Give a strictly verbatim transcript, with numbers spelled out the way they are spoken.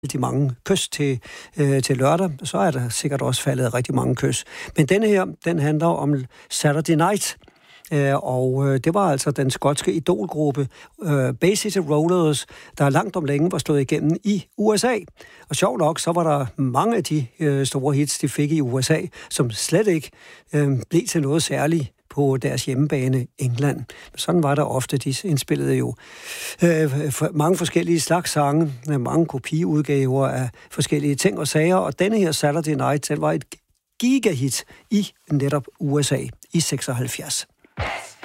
de mange kys til, øh, til lørdag, så er der sikkert også faldet rigtig mange kys. Men denne her, den handler om Saturday Night, øh, og øh, det var altså den skotske idolgruppe øh, Bay City Rollers, der langt om længe var stået igennem i U S A. Og sjovt nok, så var der mange af de øh, store hits, de fik i U S A, som slet ikke øh, blev til noget særligt på deres hjemmebane England. Sådan var der ofte. De indspillede jo øh, mange forskellige slags sange, mange kopiudgaver af forskellige ting og sager, og denne her Saturday Night, den var et gigahit i netop U S A i seksoghalvfjerds.